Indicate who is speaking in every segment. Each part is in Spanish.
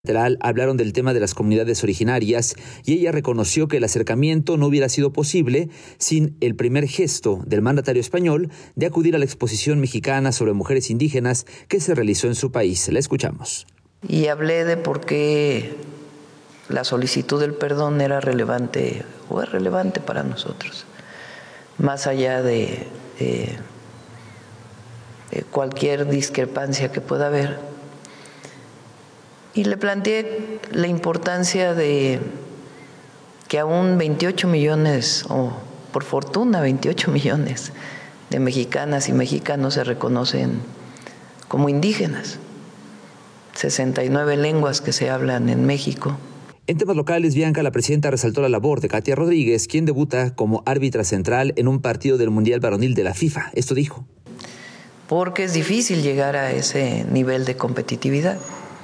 Speaker 1: Hablaron del tema de las comunidades originarias y ella reconoció que el acercamiento no hubiera sido posible sin el primer gesto del mandatario español de acudir a la exposición mexicana sobre mujeres indígenas que se realizó en su país. La escuchamos.
Speaker 2: Y hablé de por qué la solicitud del perdón era relevante o es relevante para nosotros, más allá de cualquier discrepancia que pueda haber. Y le planteé la importancia de que aún 28 millones, o por fortuna 28 millones de mexicanas y mexicanos se reconocen como indígenas. 69 lenguas que se hablan en México.
Speaker 1: En temas locales, Bianca, la presidenta, resaltó la labor de Katia Rodríguez, quien debuta como árbitra central en un partido del Mundial Varonil de la FIFA. Esto dijo.
Speaker 2: Porque es difícil llegar a ese nivel de competitividad.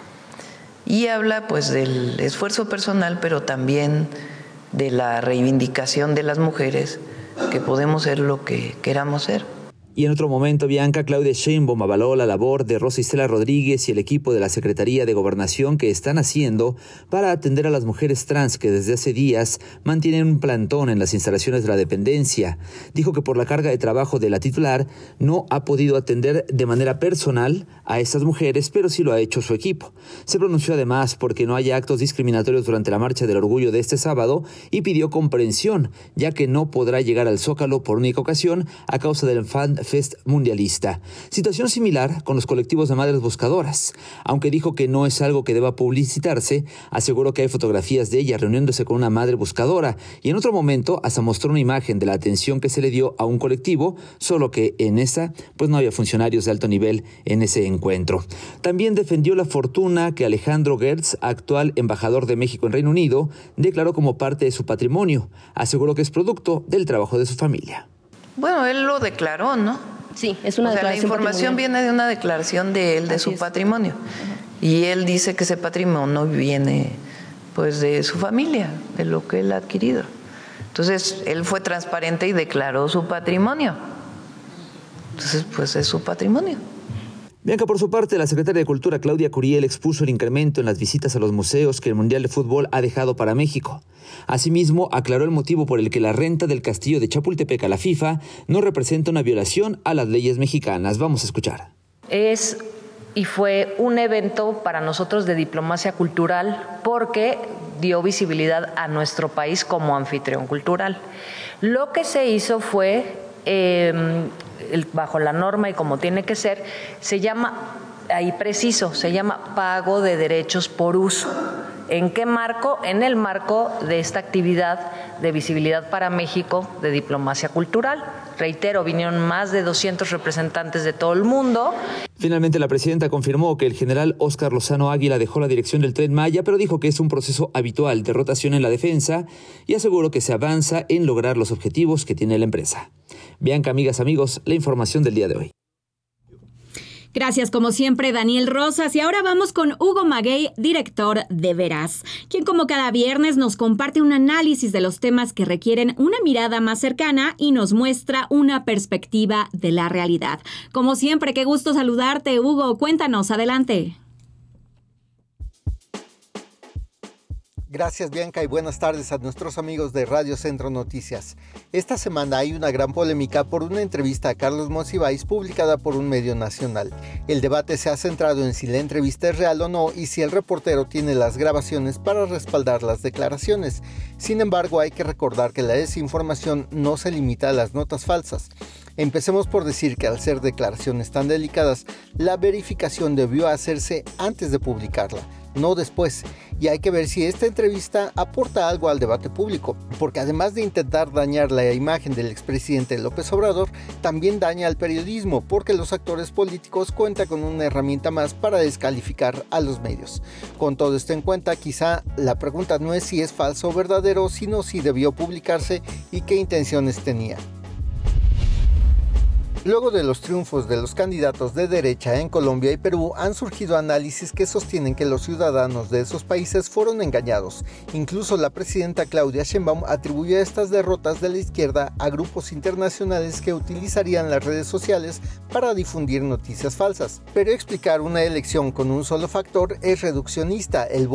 Speaker 2: Y habla pues del esfuerzo personal, pero también de la reivindicación de las mujeres, que podemos ser lo que queramos ser.
Speaker 1: Y en otro momento, Bianca, Claudia Sheinbaum avaló la labor de Rosa Isela Rodríguez y el equipo de la Secretaría de Gobernación que están haciendo para atender a las mujeres trans que desde hace días mantienen un plantón en las instalaciones de la dependencia. Dijo que por la carga de trabajo de la titular no ha podido atender de manera personal a estas mujeres, pero sí lo ha hecho su equipo. Se pronunció además porque no haya actos discriminatorios durante la Marcha del Orgullo de este sábado y pidió comprensión, ya que no podrá llegar al Zócalo por única ocasión a causa del Fan Fest mundialista. Situación similar con los colectivos de madres buscadoras. Aunque dijo que no es algo que deba publicitarse, aseguró que hay fotografías de ella reuniéndose con una madre buscadora y en otro momento hasta mostró una imagen de la atención que se le dio a un colectivo, solo que en esa pues no había funcionarios de alto nivel en ese encuentro. También defendió la fortuna que Alejandro Gertz, actual embajador de México en Reino Unido, declaró como parte de su patrimonio. Aseguró que es producto del trabajo de su familia.
Speaker 2: Bueno, él lo declaró, ¿no?
Speaker 3: Sí, es una declaración.
Speaker 2: La información viene de una declaración de él, de su patrimonio. Y él dice que ese patrimonio viene pues de su familia, de lo que él ha adquirido. Entonces, él fue transparente y declaró su patrimonio. Entonces, pues es su patrimonio.
Speaker 1: Bianca, por su parte, la secretaria de Cultura, Claudia Curiel, expuso el incremento en las visitas a los museos que el Mundial de Fútbol ha dejado para México. Asimismo, aclaró el motivo por el que la renta del castillo de Chapultepec a la FIFA no representa una violación a las leyes mexicanas. Vamos a escuchar.
Speaker 4: Es y fue un evento para nosotros de diplomacia cultural porque dio visibilidad a nuestro país como anfitrión cultural. Lo que se hizo fue, bajo la norma y como tiene que ser, se llama, ahí preciso, se llama pago de derechos por uso. ¿En qué marco? En el marco de esta actividad de visibilidad para México de diplomacia cultural. Reitero, vinieron más de 200 representantes de todo el mundo.
Speaker 1: Finalmente, la presidenta confirmó que el general Óscar Lozano Águila dejó la dirección del Tren Maya, pero dijo que es un proceso habitual de rotación en la defensa y aseguró que se avanza en lograr los objetivos que tiene la empresa. Bianca, amigas, amigos, la información del día de hoy.
Speaker 5: Gracias, como siempre, Daniel Rosas. Y ahora vamos con Hugo Maguey, director de Veraz, quien como cada viernes nos comparte un análisis de los temas que requieren una mirada más cercana y nos muestra una perspectiva de la realidad. Como siempre, qué gusto saludarte, Hugo. Cuéntanos, adelante.
Speaker 6: Gracias, Bianca, y buenas tardes a nuestros amigos de Radio Centro Noticias. Esta semana hay una gran polémica por una entrevista a Carlos Monsiváis publicada por un medio nacional. El debate se ha centrado en si la entrevista es real o no y si el reportero tiene las grabaciones para respaldar las declaraciones. Sin embargo, hay que recordar que la desinformación no se limita a las notas falsas. Empecemos por decir que al ser declaraciones tan delicadas, la verificación debió hacerse antes de publicarla, no después, y hay que ver si esta entrevista aporta algo al debate público, porque además de intentar dañar la imagen del expresidente López Obrador, también daña al periodismo, porque los actores políticos cuentan con una herramienta más para descalificar a los medios. Con todo esto en cuenta, quizá la pregunta no es si es falso o verdadero, sino si debió publicarse y qué intenciones tenía. Luego de los triunfos de los candidatos de derecha en Colombia y Perú, han surgido análisis que sostienen que los ciudadanos de esos países fueron engañados. Incluso la presidenta Claudia Sheinbaum atribuyó estas derrotas de la izquierda a grupos internacionales que utilizarían las redes sociales para difundir noticias falsas. Pero explicar una elección con un solo factor es reduccionista. El